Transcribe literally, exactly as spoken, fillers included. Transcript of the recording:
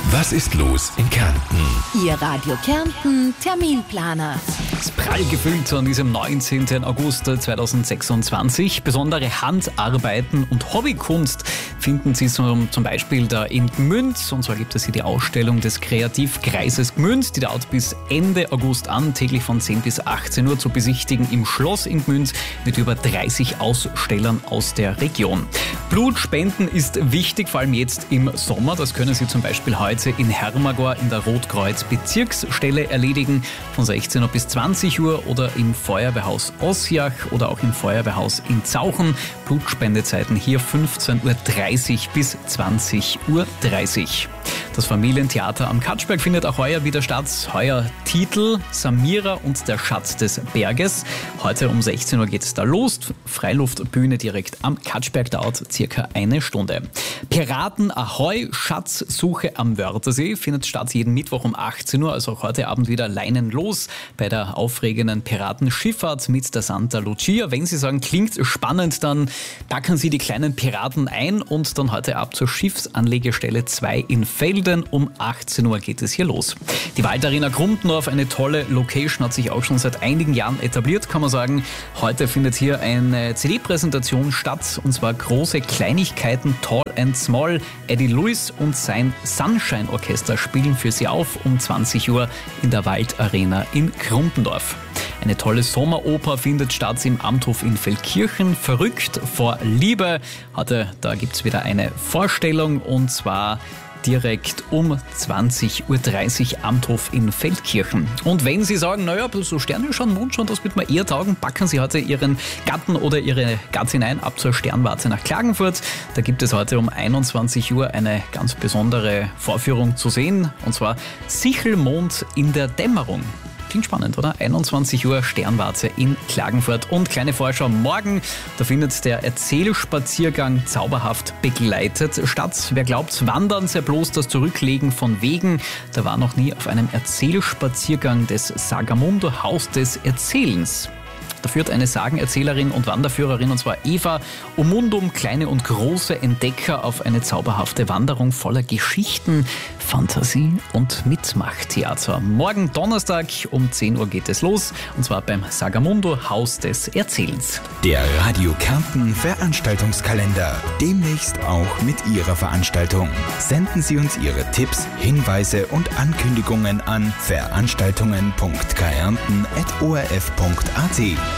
Was ist los in Kärnten? Ihr Radio Kärnten Terminplaner. Es ist prall gefüllt an diesem neunzehnten August zweitausendsechsundzwanzig. Besondere Handarbeiten und Hobbykunst finden Sie zum, zum Beispiel da in Gmünd. Und zwar gibt es hier die Ausstellung des Kreativkreises Gmünd. Die dauert bis Ende August an, täglich von zehn bis achtzehn Uhr zu besichtigen im Schloss in Gmünd mit über dreißig Ausstellern aus der Region. Blutspenden ist wichtig, vor allem jetzt im Sommer. Das können Sie zum Beispiel heute in Hermagor in der Rotkreuz-Bezirksstelle erledigen, von sechzehn Uhr bis zwanzig Uhr oder im Feuerwehrhaus Ossiach oder auch im Feuerwehrhaus in Zauchen. Blutspendezeiten hier fünfzehn Uhr dreißig bis zwanzig Uhr dreißig. Das Familientheater am Katschberg findet auch heuer wieder statt. Heuer Titel Samira und der Schatz des Berges. Heute um sechzehn Uhr geht es da los. Freiluftbühne direkt am Katschberg, dauert circa eine Stunde. Piraten Ahoi, Schatzsuche am Wörthersee findet statt jeden Mittwoch um achtzehn Uhr. Also auch heute Abend wieder Leinen los bei der aufregenden Piratenschifffahrt mit der Santa Lucia. Wenn Sie sagen, klingt spannend, dann packen Sie die kleinen Piraten ein und dann heute ab zur Schiffsanlegestelle zwei in Felden. Um achtzehn Uhr geht es hier los. Die Waldarena Grumpendorf, eine tolle Location, hat sich auch schon seit einigen Jahren etabliert, kann man sagen. Heute findet hier eine C D-Präsentation statt, und zwar große Kleinigkeiten, Tall and Small. Eddie Lewis und sein Sunshine-Orchester spielen für Sie auf um zwanzig Uhr in der Waldarena in Grumpendorf. Eine tolle Sommeroper findet statt im Amthof in Feldkirchen. Verrückt vor Liebe. Heute, da gibt es wieder eine Vorstellung, und zwar direkt um zwanzig Uhr dreißig Amthof in Feldkirchen. Und wenn Sie sagen, naja, so Sterne schauen, Mond schauen, das wird mir eher taugen, packen Sie heute Ihren Gatten oder Ihre Gattin ein, ab zur Sternwarte nach Klagenfurt. Da gibt es heute um einundzwanzig Uhr eine ganz besondere Vorführung zu sehen, und zwar Sichelmond in der Dämmerung. Klingt spannend, oder? einundzwanzig Uhr Sternwarte in Klagenfurt. Und kleine Vorschau morgen, da findet der Erzählspaziergang zauberhaft begleitet statt. Wer glaubt, Wandern sei bloß das Zurücklegen von Wegen, der war noch nie auf einem Erzählspaziergang des Sagamundo Haus des Erzählens. Da führt eine Sagenerzählerin und Wanderführerin, und zwar Eva Omundum, kleine und große Entdecker auf eine zauberhafte Wanderung voller Geschichten, Fantasie und Mitmachtheater. Morgen Donnerstag um zehn Uhr geht es los, und zwar beim Sagamundo Haus des Erzählens. Der Radio Kärnten Veranstaltungskalender. Demnächst auch mit Ihrer Veranstaltung. Senden Sie uns Ihre Tipps, Hinweise und Ankündigungen an veranstaltungen punkt kärnten at o r f punkt a t.